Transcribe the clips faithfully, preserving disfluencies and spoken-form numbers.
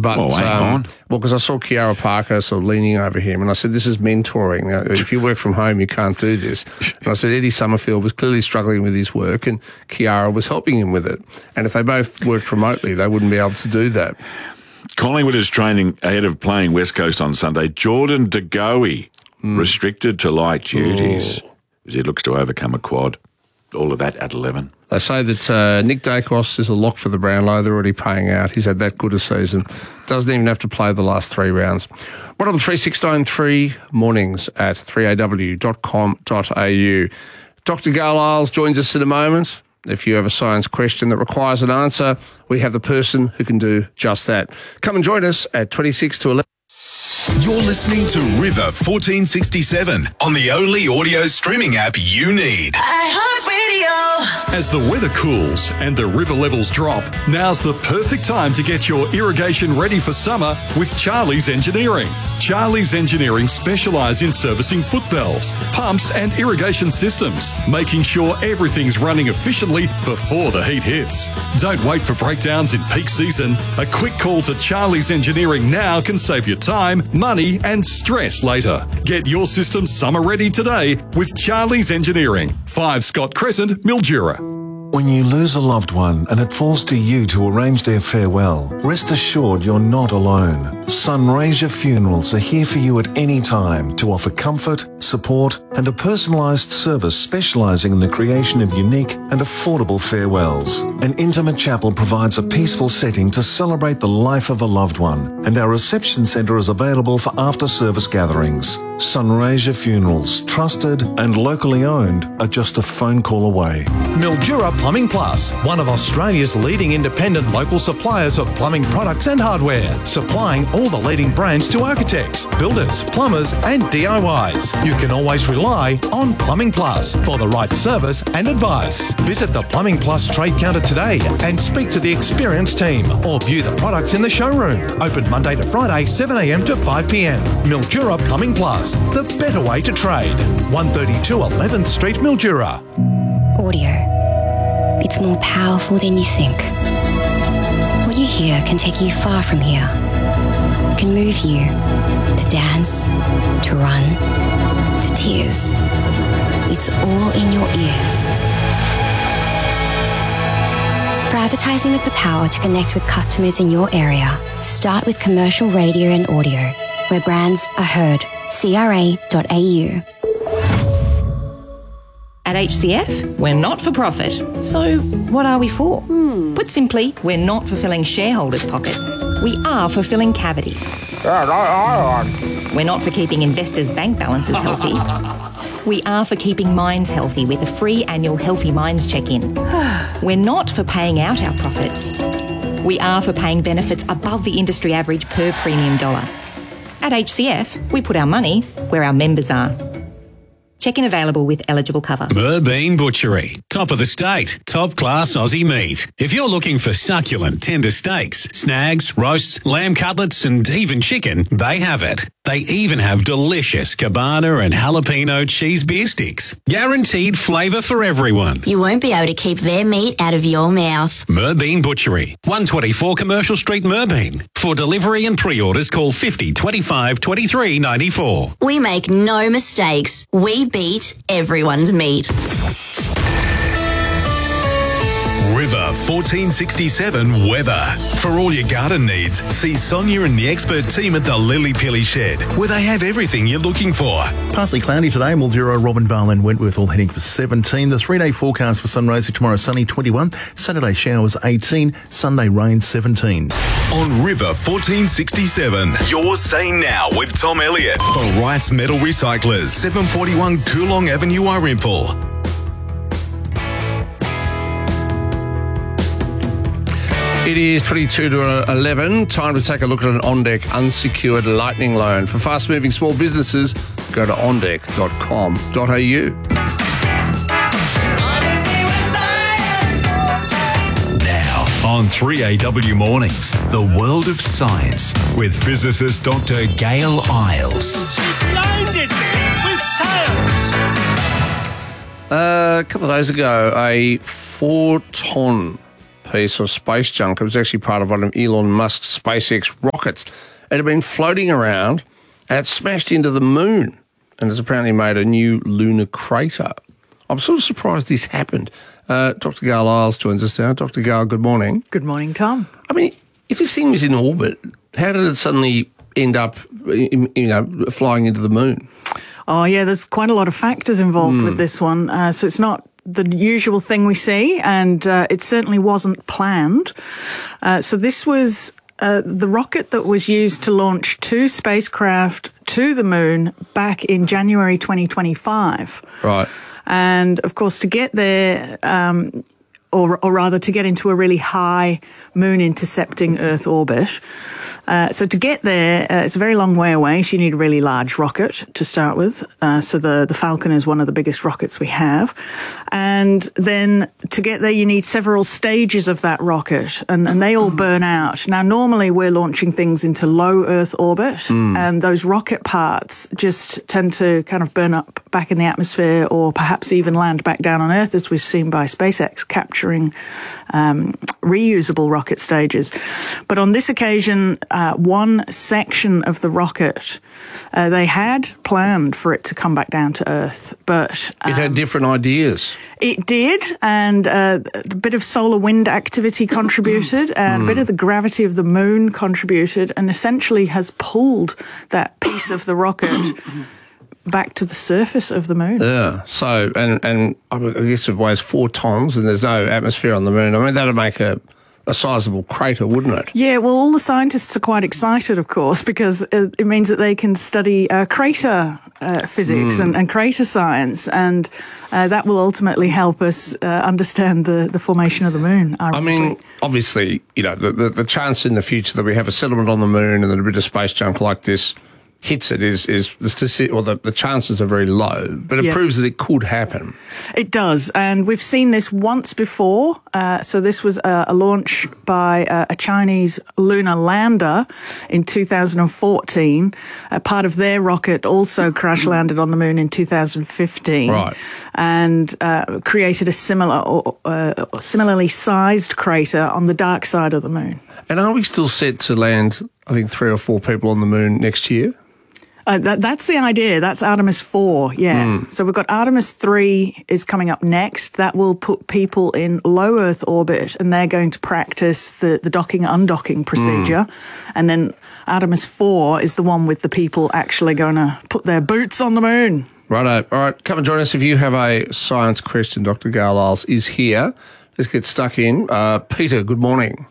But, well, hang um, on. Well, because I saw Kiara Parker sort of leaning over him, and I said, this is mentoring. Now, if you work from home, you can't do this. And I said, Eddie Summerfield was clearly struggling with his work, and Kiara was helping him with it. And if they both worked remotely, they wouldn't be able to do that. Collingwood is training ahead of playing West Coast on Sunday. Jordan De Goey, mm. restricted to light duties, oh. as he looks to overcome a quad. All of that at eleven. They say that uh, Nick Dacos is a lock for the Brownlow. They're already paying out. He's had that good a season. Doesn't even have to play the last three rounds. One of the three six nine three mornings at three a w dot com dot a u. Doctor Gail Isles joins us in a moment. If you have a science question that requires an answer, we have the person who can do just that. Come and join us at twenty-six to eleven. You're listening to River fourteen sixty-seven on the only audio streaming app you need. iHeartRadio. As the weather cools and the river levels drop, now's the perfect time to get your irrigation ready for summer with Charlie's Engineering. Charlie's Engineering specialise in servicing foot valves, pumps and irrigation systems, making sure everything's running efficiently before the heat hits. Don't wait for breakdowns in peak season. A quick call to Charlie's Engineering now can save you time, money and stress later. Get your system summer ready today with Charlie's Engineering. five Scott Crescent, Mildura. When you lose a loved one and it falls to you to arrange their farewell, rest assured you're not alone. Sunraysia Funerals are here for you at any time to offer comfort, support and a personalised service specialising in the creation of unique and affordable farewells. An intimate chapel provides a peaceful setting to celebrate the life of a loved one, and our reception centre is available for after-service gatherings. Sunraysia Funerals, trusted and locally owned, are just a phone call away. Mildura Plumbing Plus, one of Australia's leading independent local suppliers of plumbing products and hardware, supplying all the leading brands to architects, builders, plumbers and D I Ys. You can always rely on Plumbing Plus for the right service and advice. Visit the Plumbing Plus trade counter today and speak to the experienced team or view the products in the showroom. Open Monday to Friday, seven a m to five p m. Mildura Plumbing Plus, the better way to trade. one thirty-two eleventh Street, Mildura. Audio. It's more powerful than you think. What you hear can take you far from here. It can move you to dance, to run, to tears. It's all in your ears. For advertising with the power to connect with customers in your area, start with commercial radio and audio, where brands are heard. C R A dot A U. At H C F, we're not for profit. So what are we for? Hmm. Put simply, we're not for filling shareholders' pockets. We are for filling cavities. We're not for keeping investors' bank balances healthy. We are for keeping minds healthy with a free annual Healthy Minds check-in. We're not for paying out our profits. We are for paying benefits above the industry average per premium dollar. At H C F, we put our money where our members are. Check-in available with eligible cover. Merbean Butchery. Top of the state. Top class Aussie meat. If you're looking for succulent, tender steaks, snags, roasts, lamb cutlets and even chicken, they have it. They even have delicious cabana and jalapeno cheese beer sticks. Guaranteed flavour for everyone. You won't be able to keep their meat out of your mouth. Merbean Butchery. one twenty-four Commercial Street, Merbean. For delivery and pre-orders, call fifty twenty-five twenty-three ninety-four. We make no mistakes. We beat everyone's meat. River fourteen sixty-seven weather. For all your garden needs, see Sonia and the expert team at the Lily Pilly Shed, where they have everything you're looking for. Partly cloudy today, Mildura, Robinvale and Wentworth all heading for seventeen. The three-day forecast for Sunraysia tomorrow, sunny twenty-one. Saturday showers eighteen. Sunday rain seventeen. On River fourteen sixty-seven, you're saying now with Tom Elliott for Wright's Metal Recyclers, seven forty-one Coolong Avenue, Irimple. It is twenty-two to eleven. Time to take a look at an OnDeck unsecured lightning loan. For fast-moving small businesses, go to on deck dot com dot a u. Now, on three A W Mornings, the world of science with physicist Doctor Gail Isles. She blinded me with science. Uh, a couple of days ago, a four-ton piece of space junk. It was actually part of one of Elon Musk's SpaceX rockets. It had been floating around and it smashed into the moon and has apparently made a new lunar crater. I'm sort of surprised this happened. Uh, Doctor Gail Isles joins us now. Doctor Gail, good morning. Good morning, Tom. I mean, if this thing was in orbit, how did it suddenly end up, you know, flying into the moon? Oh, yeah, there's quite a lot of factors involved Mm. with this one. Uh, so it's not the usual thing we see, and uh, it certainly wasn't planned. Uh, so this was uh, the rocket that was used to launch two spacecraft to the moon back in January twenty twenty-five. Right. And, of course, to get there, um, or, or rather to get into a really high moon-intercepting Earth orbit. Uh, so to get there, uh, it's a very long way away, so you need a really large rocket to start with. Uh, so the, the Falcon is one of the biggest rockets we have. And then to get there, you need several stages of that rocket, and, and they all burn out. Now, normally we're launching things into low Earth orbit, Mm. and those rocket parts just tend to kind of burn up back in the atmosphere or perhaps even land back down on Earth, as we've seen by SpaceX capturing um, reusable rocket stages. But on this occasion, uh, one section of the rocket, uh, they had planned for it to come back down to Earth, but It had different ideas. it did, and uh, a bit of solar wind activity contributed, and a bit of the gravity of the moon contributed, and essentially has pulled that piece of the rocket back to the surface of the moon. Yeah. So, and and I guess it weighs four tons, and there's no atmosphere on the moon. I mean, that'd make a a sizable crater, wouldn't it? Yeah, well, all the scientists are quite excited, of course, because it, it means that they can study uh, crater uh, physics Mm. and, and crater science, and uh, that will ultimately help us uh, understand the, the formation of the moon. I mean, obviously, you know, the, the, the chance in the future that we have a settlement on the moon and that a bit of space junk like this hits it is is the stati- or the, the chances are very low, but it Yeah. proves that it could happen. It does, and we've seen this once before. Uh, so this was a, a launch by uh, a Chinese lunar lander in two thousand fourteen. Uh, part of their rocket also crash landed on the moon in two thousand fifteen, Right. and uh, created a similar, or, uh, similarly sized crater on the dark side of the moon. And are we still set to land, I think, three or four people on the moon next year? Uh, that, that's the idea. That's Artemis four, yeah. Mm. So we've got Artemis three is coming up next. That will put people in low Earth orbit, and they're going to practice the, the docking undocking procedure. And then Artemis four is the one with the people actually going to put their boots on the moon. Righto. All right, come and join us if you have a science question. Doctor Gail Isles is here. Let's get stuck in. Uh, Peter, good morning.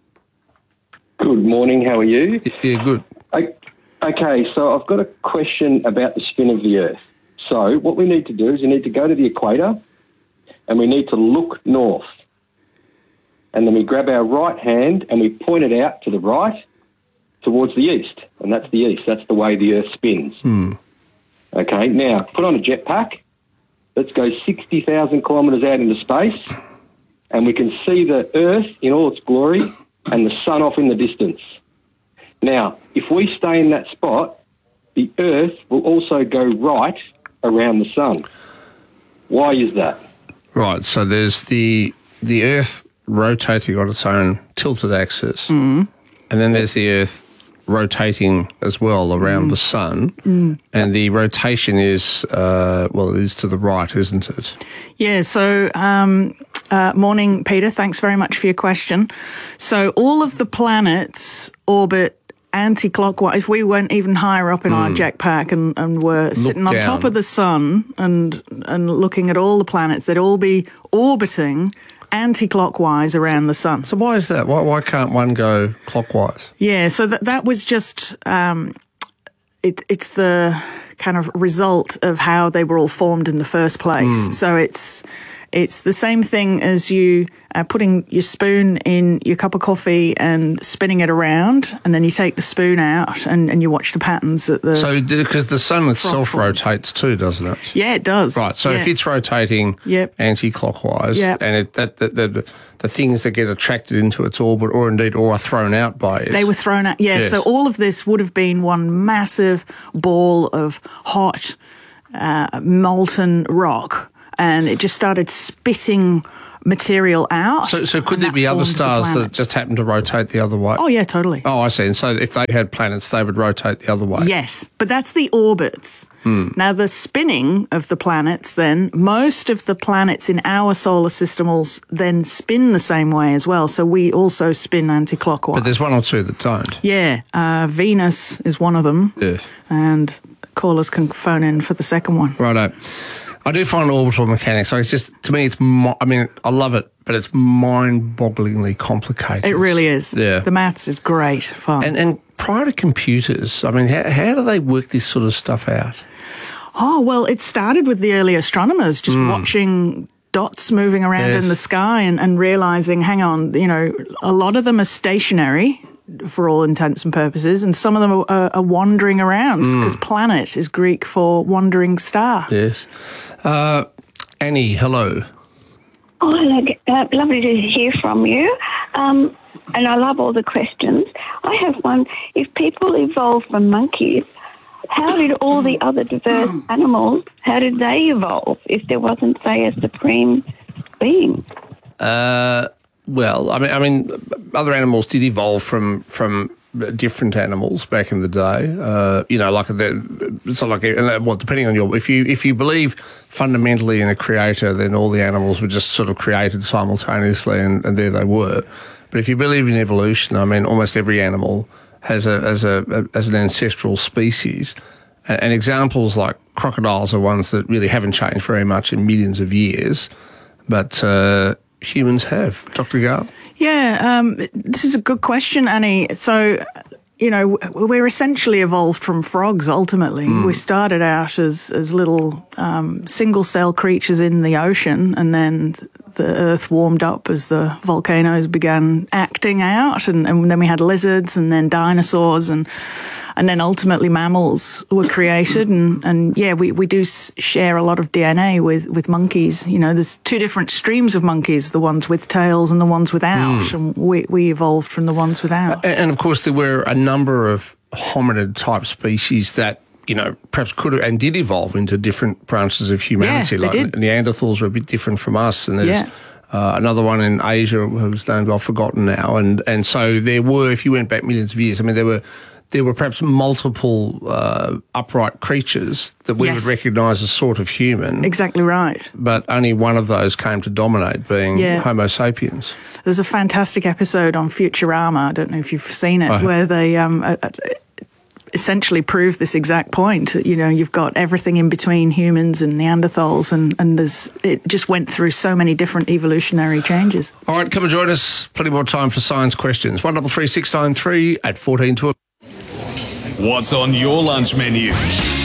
Good morning, how are you? Yeah, good. Okay, so I've got a question about the spin of the Earth. So what we need to do is we need to go to the equator and we need to look north. And then we grab our right hand and we point it out to the right towards the east. And that's the east. That's the way the Earth spins. Hmm. Okay, now put on a jetpack. Let's go sixty thousand kilometres out into space and we can see the Earth in all its glory and the sun off in the distance. Now, if we stay in that spot, the Earth will also go right around the sun. Why is that? Right, so there's the the Earth rotating on its own tilted axis, Mm. and then there's the Earth rotating as well around Mm. the sun, Mm. and the rotation is, uh, well, it is to the right, isn't it? Yeah, so um, uh, morning, Peter. Thanks very much for your question. So all of the planets orbit anti-clockwise. If we went even higher up in our Mm. jetpack and, and were sitting on down. top of the sun and and looking at all the planets, they'd all be orbiting anti-clockwise around the sun. So why is that? Why, why can't one go clockwise? Yeah, so that that was just um, it. It's the kind of result of how they were all formed in the first place. Mm. So it's it's the same thing as you uh, putting your spoon in your cup of coffee and spinning it around, and then you take the spoon out and, and you watch the patterns at the. So, because the sun itself form. rotates too, doesn't it? Yeah, it does. Right. So yeah. if it's rotating Yep. anti-clockwise, Yep. and it, that, that, that the things that get attracted into its orbit, or indeed, or are thrown out by it, They were thrown out. Yeah, Yes. so all of this would have been one massive ball of hot, uh, molten rock, and it just started spitting material out. So, so could and there that be other formed the stars that planets. just happen to rotate the other way? Oh, yeah, totally. Oh, I see. And so if they had planets, they would rotate the other way? Yes, but that's the orbits. Hmm. Now, the spinning of the planets then, most of the planets in our solar system will s- then spin the same way as well. So we also spin anti-clockwise. But there's one or two that don't. Yeah, uh, Venus is one of them. Yes. And callers can phone in for the second one. Righto. I do find orbital mechanics, like it's just, to me, it's, mi- I mean, I love it, but it's mind-bogglingly complicated. It really is. Yeah. The maths is great fun. And, and prior to computers, I mean, how, how do they work this sort of stuff out? Oh, well, it started with the early astronomers just Mm. watching dots moving around Yes. in the sky and, and realizing, hang on, you know, a lot of them are stationary for all intents and purposes, and some of them are, are wandering around Mm. because planet is Greek for wandering star. Yes. Uh, Annie, hello. Oh, hello. Uh, lovely to hear from you. Um, and I love all the questions. I have one. If people evolved from monkeys, how did all the other diverse animals, how did they evolve if there wasn't, say, a supreme being? Uh, well, I mean, I mean, other animals did evolve from from different animals back in the day. Uh, you know, like the, it's not like well, depending on your if you if you believe fundamentally in a creator, then all the animals were just sort of created simultaneously, and, and there they were. But if you believe in evolution, I mean, almost every animal has a as a, a as an ancestral species, and, and examples like crocodiles are ones that really haven't changed very much in millions of years, but uh, humans have. Doctor Gale? Yeah, um, this is a good question, Annie. So, you know, we're essentially evolved from frogs, ultimately. Mm. We started out as, as little um, single-cell creatures in the ocean, and then the Earth warmed up as the volcanoes began acting out, and, and then we had lizards, and then dinosaurs, and and then ultimately mammals were created. And, and yeah, we, we do s- share a lot of D N A with, with monkeys. You know, there's two different streams of monkeys, the ones with tails and the ones without, Mm. and we, we evolved from the ones without. And, and of course, there were a number of hominid-type species that, you know, perhaps could have and did evolve into different branches of humanity. Yeah, they like did. Neanderthals are a bit different from us, and there's Yeah. uh, another one in Asia whose name I've forgotten now. And and so there were, if you went back millions of years, I mean, there were there were perhaps multiple uh, upright creatures that we Yes. would recognise as sort of human. Exactly right. But only one of those came to dominate, being Yeah. Homo sapiens. There's a fantastic episode on Futurama, I don't know if you've seen it, I- where they um, uh, uh, essentially prove this exact point. You know, you've got everything in between humans and Neanderthals, and, and there's it just went through so many different evolutionary changes. All right, come and join us. Plenty more time for science questions. One double three six nine three at fourteen to. What's on your lunch menu?